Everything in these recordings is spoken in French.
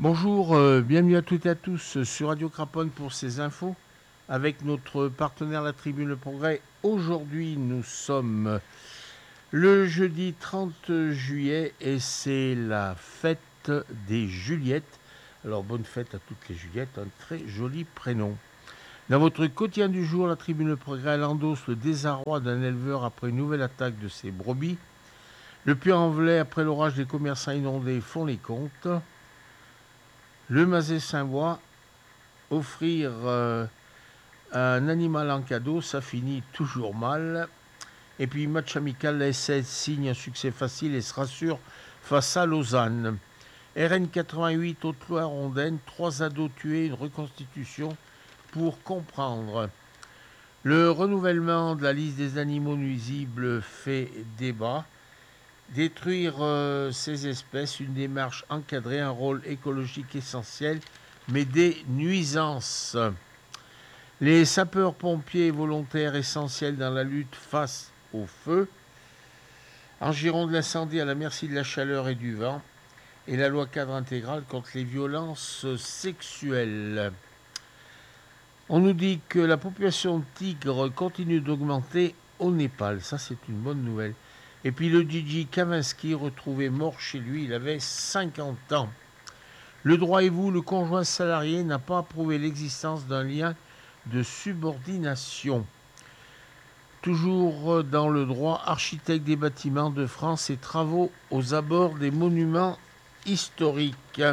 Bonjour, bienvenue à toutes et à tous sur Radio Craponne pour ces infos avec notre partenaire La Tribune Le Progrès. Aujourd'hui, nous sommes le jeudi 30 juillet et c'est la fête des Juliettes. Alors, bonne fête à toutes les Juliettes, un très joli prénom. Dans votre quotidien du jour, La Tribune Le Progrès endosse le désarroi d'un éleveur après une nouvelle attaque de ses brebis. Le Puy-en-Velay, après l'orage, des commerçants inondés font les comptes. Le Mazet-Saint-Bois, offrir un animal en cadeau, ça finit toujours mal. Et puis, match amical, la SS signe un succès facile et se rassure face à Lausanne. RN 88, Haute-Loire-Rondaine, 3 ados tués, une reconstitution pour comprendre. Le renouvellement de la liste des animaux nuisibles fait débat. Détruire ces espèces, une démarche encadrée, un rôle écologique essentiel, mais des nuisances. Les sapeurs-pompiers volontaires essentiels dans la lutte face au feu. En Gironde, l'incendie à la merci de la chaleur et du vent. Et la loi cadre intégrale contre les violences sexuelles. On nous dit que la population de tigres continue d'augmenter au Népal. Ça, c'est une bonne nouvelle. Et puis le DJ Kavinsky, retrouvé mort chez lui, il avait 50 ans. Le droit et vous, le conjoint salarié n'a pas approuvé l'existence d'un lien de subordination. Toujours dans le droit, architecte des bâtiments de France et travaux aux abords des monuments historiques.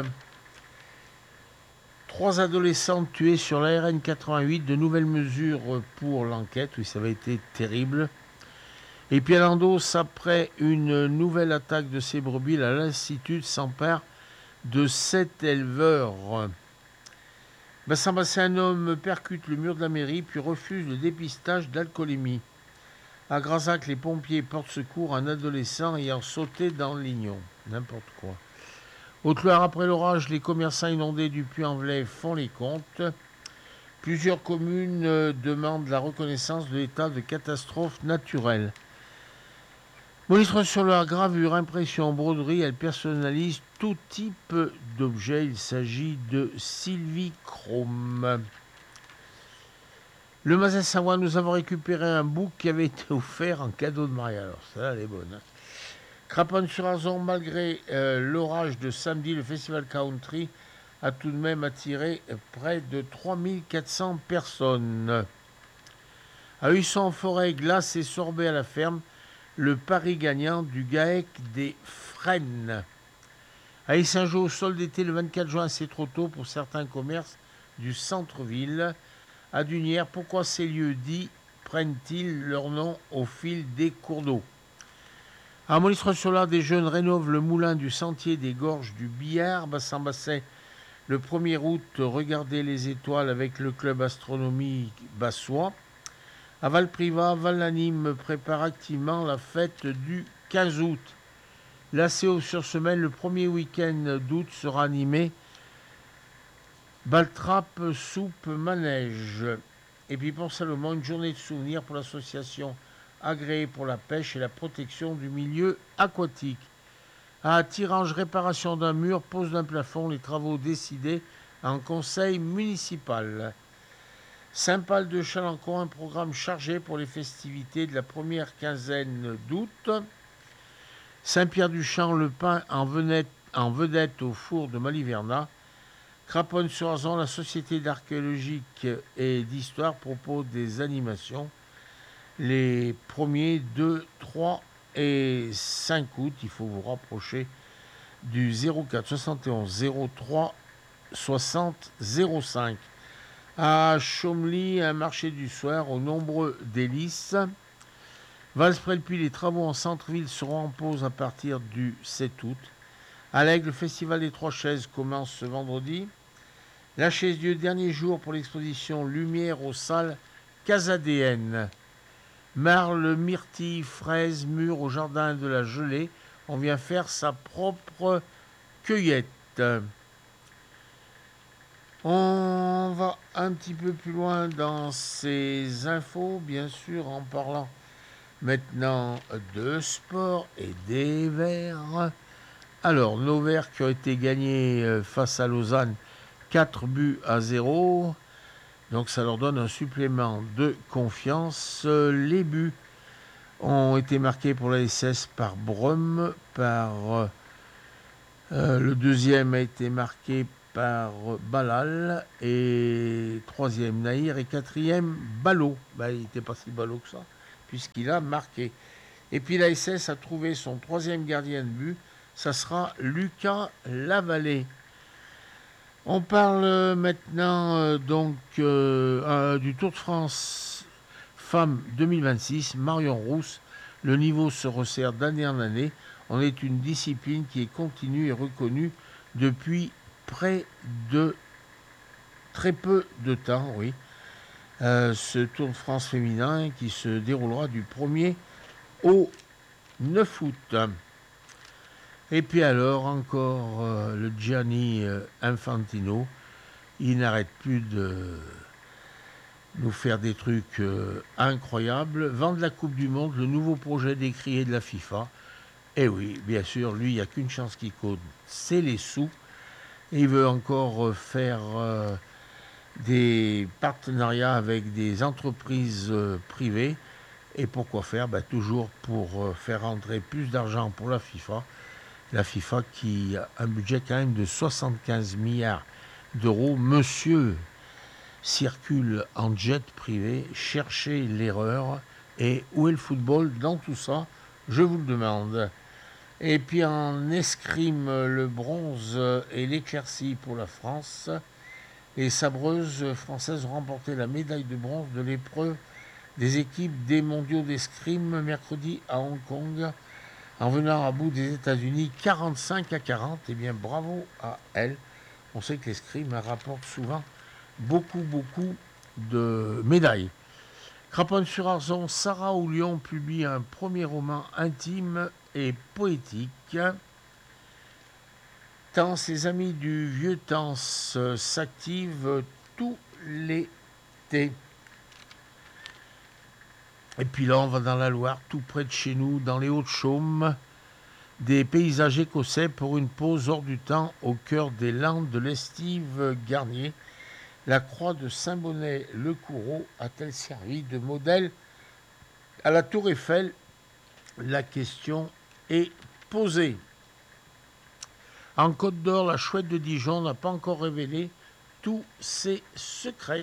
3 adolescentes tuées sur la RN 88, de nouvelles mesures pour l'enquête, oui ça avait été terrible. Et puis à l'endos, après une nouvelle attaque de ces brebis, la lassitude s'empare de 7 éleveurs. Bassin-Bassin, un homme percute le mur de la mairie puis refuse le dépistage d'alcoolémie. À Grasac, les pompiers portent secours à un adolescent ayant sauté dans le lignon. N'importe quoi. Haute-Loire, après l'orage, les commerçants inondés du Puy-en-Velay font les comptes. Plusieurs communes demandent la reconnaissance de l'état de catastrophe naturelle. Monitre sur leur gravure, impression, broderie, elle personnalise tout type d'objet. Il s'agit de Sylvie Chrome. Le Mazet-Savoie, nous avons récupéré un bouc qui avait été offert en cadeau de mariage. Alors, ça, elle est bonne. Hein. Craponne-sur-Arzon, malgré l'orage de samedi, le festival country a tout de même attiré près de 3400 personnes. À Husson-en-Forêt, glace et sorbet à la ferme, le pari gagnant du GAEC des Fresnes. À Issingeau, sol d'été le 24 juin, c'est trop tôt pour certains commerces du centre-ville. À Dunière, pourquoi ces lieux dits prennent-ils leur nom au fil des cours d'eau? À Monistrol-sur-Loire, des jeunes rénovent le moulin du sentier des gorges du Billard. Bassin-Basset, le 1er août, regardez les étoiles avec le club astronomique bassois. À Valprivat, Val-Lanime prépare activement la fête du 15 août. L'ACO sur semaine, le premier week-end d'août sera animé Baltrap, soupe, manège. Et puis pour Salomon, une journée de souvenirs pour l'association agréée pour la pêche et la protection du milieu aquatique. À Tirange, réparation d'un mur, pose d'un plafond, les travaux décidés en conseil municipal. Saint-Pal de Chalancon, un programme chargé pour les festivités de la première quinzaine d'août. Saint-Pierre-du-Champ, le pain en vedette au four de Maliverna. Craponne-sur-Arzon, la Société d'archéologique et d'histoire propose des animations les 1er, 2, 3 et 5 août. Il faut vous rapprocher du 04 71 03 60 05. À Chomely, un marché du soir aux nombreux délices. Valsprel-Puy, les travaux en centre-ville seront en pause à partir du 7 août. À l'Aigle, le festival des Trois Chaises commence ce vendredi. La Chaise-Dieu, dernier jour pour l'exposition Lumière aux salles casadéennes. Marle, myrtille, fraise, mûre au jardin de la Gelée. On vient faire sa propre cueillette. On va un petit peu plus loin dans ces infos, bien sûr, en parlant maintenant de sport et des Verts. Alors, nos Verts qui ont été gagnés face à Lausanne 4-0. Donc ça leur donne un supplément de confiance. Les buts ont été marqués pour la SS par Brum, le deuxième a été marqué par Balal, et troisième Nahir, et quatrième Ballot. Il n'était pas si ballot que ça, puisqu'il a marqué. Et puis la SS a trouvé son troisième gardien de but, ça sera Lucas Lavallée. On parle maintenant du Tour de France Femmes 2026, Marion Rousse. Le niveau se resserre d'année en année. On est une discipline qui est continue et reconnue depuis très peu de temps, oui. Ce Tour de France féminin qui se déroulera du 1er au 9 août. Et puis alors, encore le Gianni Infantino, il n'arrête plus de nous faire des trucs incroyables. Vendre la Coupe du Monde, le nouveau projet décrié de la FIFA. Et oui, bien sûr, lui, il n'y a qu'une chance qui compte, c'est les sous. Et il veut encore faire des partenariats avec des entreprises privées. Et pourquoi faire? Toujours pour faire rentrer plus d'argent pour la FIFA. La FIFA qui a un budget quand même de 75 milliards d'euros. Monsieur circule en jet privé, cherchez l'erreur. Et où est le football dans tout ça? Je vous le demande. Et puis en escrime, le bronze et l'éclaircie pour la France. Les sabreuses françaises ont remporté la médaille de bronze de l'épreuve des équipes des mondiaux d'escrime mercredi à Hong Kong, en venant à bout des États-Unis 45-40. Eh bien, bravo à elles. On sait que l'escrime rapporte souvent beaucoup de médailles. Craponne-sur-Arzon, Sarah Oulion publie un premier roman intime et poétique. Tant ses amis du vieux temps s'activent tout l'été. Et puis là, on va dans la Loire, tout près de chez nous, dans les Hauts-de-Chaume, des paysages écossais pour une pause hors du temps au cœur des Landes de l'Estive Garnier. La croix de Saint-Bonnet-le-Coureau a-t-elle servi de modèle à la Tour Eiffel? La question est posée. En Côte d'Or, la chouette de Dijon n'a pas encore révélé tous ses secrets.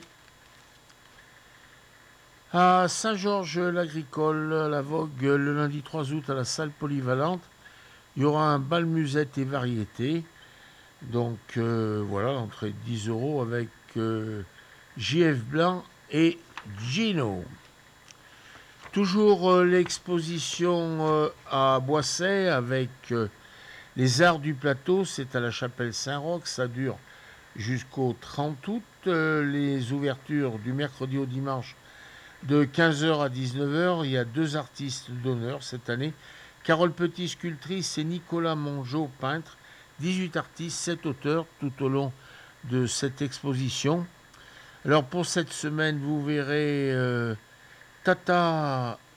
À Saint-Georges-l'Agricole, la Vogue, le lundi 3 août à la salle polyvalente, il y aura un bal musette et variété. Donc voilà, l'entrée de 10 € avec JF Blanc et Gino. Toujours l'exposition à Boisset avec les arts du plateau, c'est à la chapelle Saint-Roch, ça dure jusqu'au 30 août. Les ouvertures du mercredi au dimanche de 15h à 19h, il y a 2 artistes d'honneur cette année. Carole Petit, sculptrice, et Nicolas Mongeau, peintre. 18 artistes, 7 auteurs tout au long de cette exposition. Alors pour cette semaine, vous verrez Tata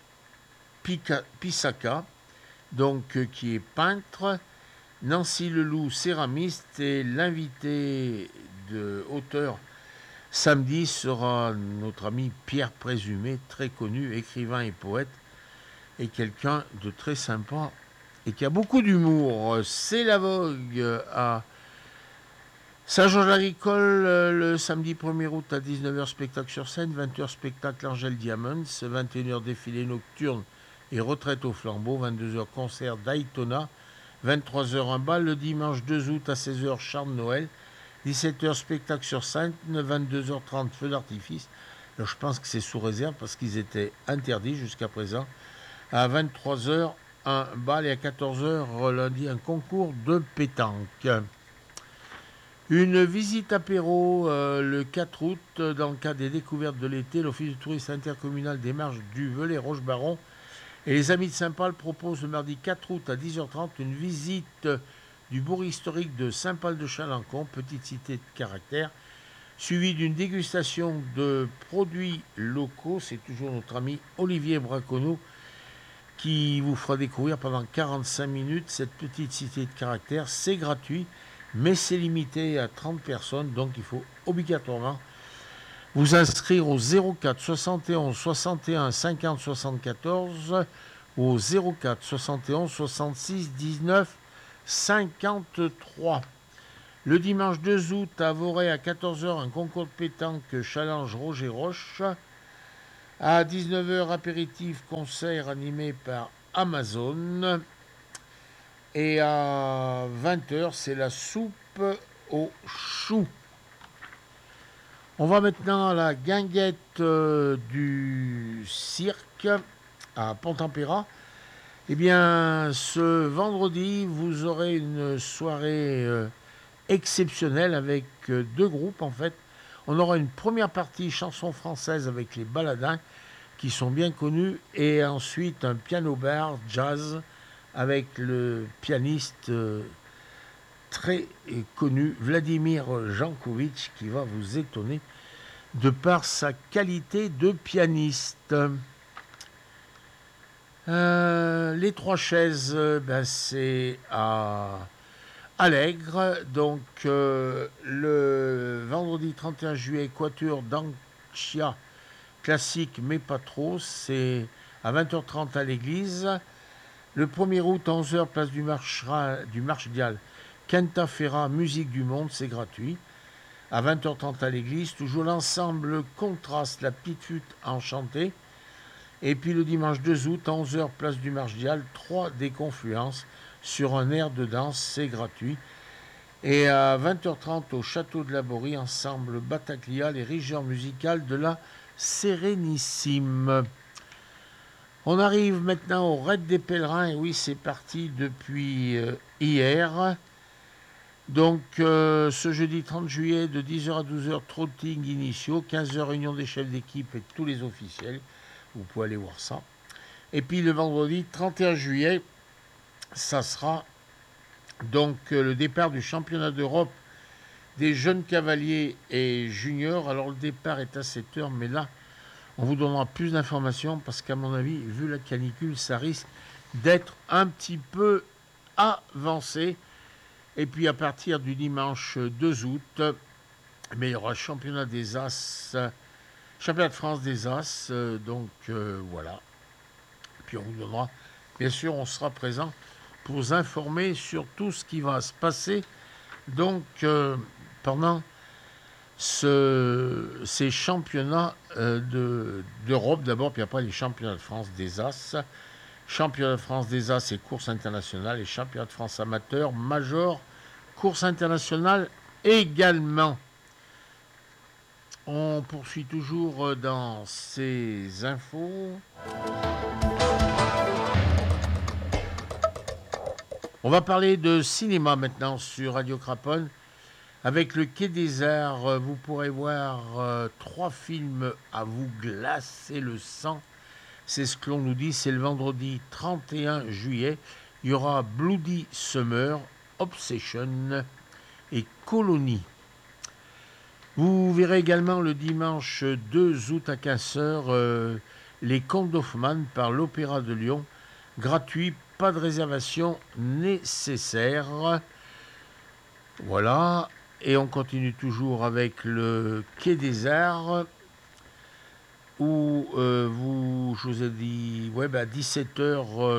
Pisaka, donc qui est peintre, Nancy Leloup, céramiste, et l'invité de auteur samedi sera notre ami Pierre Présumé, très connu, écrivain et poète, et quelqu'un de très sympa et qui a beaucoup d'humour. C'est la Vogue à Saint-Georges-l'Agricole le samedi 1er août à 19h, spectacle sur scène, 20h, spectacle Angèle Diamonds, 21h, défilé nocturne et retraite au flambeau, 22h, concert Daytona, 23h, un bal le dimanche 2 août à 16h, Charles Noël, 17h, spectacle sur scène, 22h30, feu d'artifice. Alors je pense que c'est sous réserve parce qu'ils étaient interdits jusqu'à présent. À 23h, un bal, et à 14h, lundi, un concours de pétanque. Une visite apéro le 4 août, dans le cadre des découvertes de l'été, l'Office du tourisme intercommunal des Marges du Velay-Roche-Baron et les Amis de Saint-Paul proposent le mardi 4 août à 10h30 une visite du bourg historique de Saint-Paul-de-Chalancon, petite cité de caractère, suivie d'une dégustation de produits locaux. C'est toujours notre ami Olivier Braconneau qui vous fera découvrir pendant 45 minutes cette petite cité de caractère. C'est gratuit, mais c'est limité à 30 personnes, donc il faut obligatoirement vous inscrire au 04 71 61 50 74 ou au 04 71 66 19 53. Le dimanche 2 août à Voray à 14h, un concours de pétanque challenge Roger Roche. À 19h, apéritif concert animé par Amazon. Et à 20h, c'est la soupe aux choux. On va maintenant à la guinguette du cirque à Pont-Tempéra. Eh bien, ce vendredi, vous aurez une soirée exceptionnelle avec deux groupes en fait. On aura une première partie chanson française avec les Baladins qui sont bien connus et ensuite un piano bar jazz avec le pianiste très connu Vladimir Jankovic qui va vous étonner de par sa qualité de pianiste. Les trois chaises, c'est à Allègre, donc le vendredi 31 juillet, Quatuor d'Anccia, classique mais pas trop, c'est à 20h30 à l'église. Le 1er août, 11h, place du Marchdial, Quinta Ferra, musique du monde, c'est gratuit. À 20h30 à l'église, toujours l'ensemble Contraste, la petite flûte enchantée. Et puis le dimanche 2 août, 11h, place du Marchdial, 3 des Confluences sur un air de danse, c'est gratuit. Et à 20h30 au château de la Borie, ensemble Bataclia, les rigueurs musicales de la Sérénissime. On arrive maintenant au Raid des Pèlerins, et oui, c'est parti depuis hier. Donc, ce jeudi 30 juillet, de 10h à 12h, trotting initiaux, 15h, réunion des chefs d'équipe et tous les officiels. Vous pouvez aller voir ça. Et puis, le vendredi 31 juillet, ça sera donc le départ du championnat d'Europe des jeunes cavaliers et juniors. Alors, le départ est à 7h, mais là, on vous donnera plus d'informations parce qu'à mon avis, vu la canicule, ça risque d'être un petit peu avancé. Et puis à partir du dimanche 2 août, il y aura championnat des As, championnat de France des As, donc voilà. Puis on vous donnera, bien sûr, on sera présent pour vous informer sur tout ce qui va se passer donc pendant ces championnats d'Europe d'abord, puis après les championnats de France des As. Championnat de France des As et course internationale et championnat de France amateur, major, course internationale également. On poursuit toujours dans ces infos. On va parler de cinéma maintenant sur Radio Craponne. Avec le Quai des Arts, vous pourrez voir 3 films à vous glacer le sang. C'est ce que l'on nous dit, c'est le vendredi 31 juillet. Il y aura Bloody Summer, Obsession et Colony. Vous verrez également le dimanche 2 août à 15h Les Contes d'Hoffmann par l'Opéra de Lyon. Gratuit, pas de réservation nécessaire. Voilà. Et on continue toujours avec le Quai des Arts. Où je vous ai dit, à 17h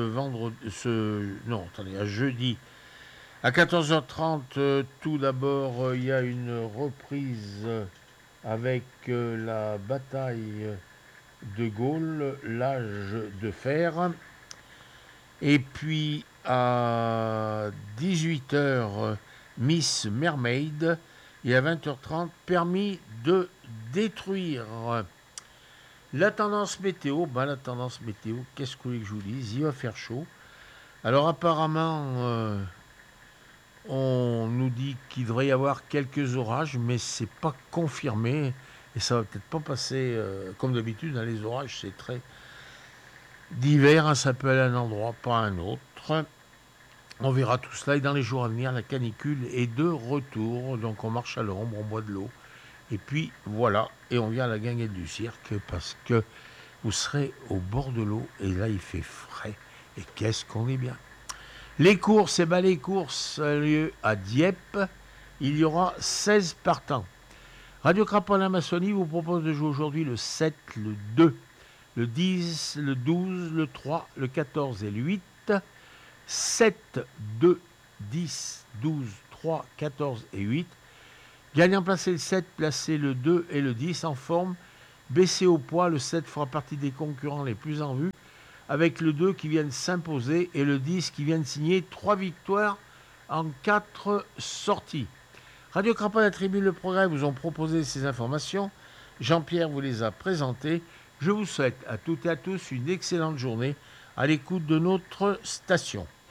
à jeudi. À 14h30, tout d'abord, il y a une reprise avec la bataille de Gaulle, l'âge de fer. Et puis à 18h, Miss Mermaid. Et à 20h30, permis de détruire. La tendance météo, qu'est-ce que vous voulez que je vous dise? Il va faire chaud. Alors apparemment, on nous dit qu'il devrait y avoir quelques orages, mais c'est pas confirmé. Et ça va peut-être pas passer comme d'habitude. Les orages, c'est très divers. Ça peut aller à un endroit, pas à un autre. On verra tout cela. Et dans les jours à venir, la canicule est de retour. Donc on marche à l'ombre, on boit de l'eau. Et puis voilà, et on vient à la guinguette du cirque parce que vous serez au bord de l'eau et là il fait frais. Et qu'est-ce qu'on est bien. Les courses, les courses ont lieu à Dieppe. Il y aura 16 partants. Radio Craponne Amazonie vous propose de jouer aujourd'hui le 7, le 2, le 10, le 12, le 3, le 14 et le 8. 7, 2, 10, 12, 3, 14 et 8. Gagnant placé le 7, placé le 2 et le 10 en forme. Baissé au poids, le 7 fera partie des concurrents les plus en vue, avec le 2 qui vient de s'imposer et le 10 qui vient de signer 3 victoires en 4 sorties. Radio Craponne, la Tribune Le Progrès vous ont proposé ces informations. Jean-Pierre vous les a présentées. Je vous souhaite à toutes et à tous une excellente journée à l'écoute de notre station.